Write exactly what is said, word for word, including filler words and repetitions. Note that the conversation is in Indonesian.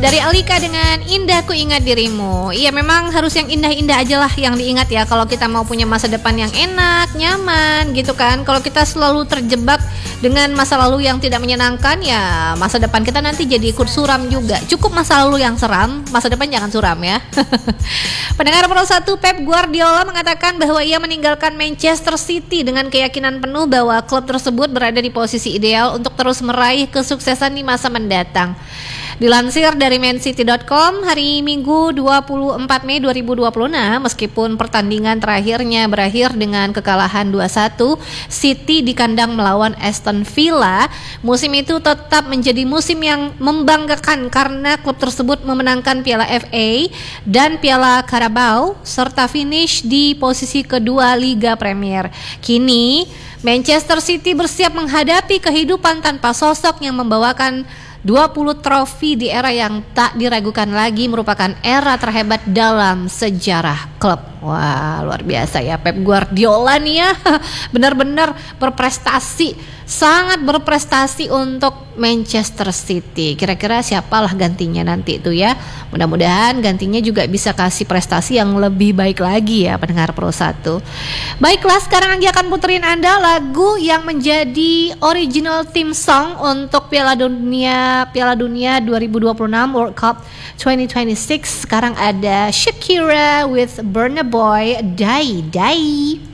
Dari Alika dengan Indah Ku Ingat Dirimu. Iya, memang harus yang indah-indah aja lah yang diingat ya, kalau kita mau punya masa depan yang enak, nyaman gitu kan. Kalau kita selalu terjebak dengan masa lalu yang tidak menyenangkan, ya masa depan kita nanti jadi ikut suram juga. Cukup masa lalu yang seram, masa depan jangan suram ya. Pendengar Pro satu, Pep Guardiola mengatakan bahwa ia meninggalkan Manchester City dengan keyakinan penuh bahwa klub tersebut berada di posisi ideal untuk terus meraih kesuksesan di masa mendatang. Dilansir dari man city dot com hari Minggu dua puluh empat Mei dua ribu dua puluh enam, meskipun pertandingan terakhirnya berakhir dengan kekalahan dua satu, City di kandang melawan Aston Villa, musim itu tetap menjadi musim yang membanggakan karena klub tersebut memenangkan Piala F A dan Piala Carabao serta finish di posisi kedua Liga Premier. Kini Manchester City bersiap menghadapi kehidupan tanpa sosok yang membawakan dua puluh trofi di era yang tak diragukan lagi merupakan era terhebat dalam sejarah klub. Wah, luar biasa ya Pep Guardiola nih ya. Benar-benar berprestasi, sangat berprestasi untuk Manchester City. Kira-kira siapalah gantinya nanti itu ya. Mudah-mudahan gantinya juga bisa kasih prestasi yang lebih baik lagi ya pendengar Pro satu. Baiklah, sekarang Anggi akan puterin Anda lagu yang menjadi original theme song untuk Piala Dunia Piala Dunia dua ribu dua puluh enam World Cup dua ribu dua puluh enam. Sekarang ada Shakira with Burna Boy, Dai Dai.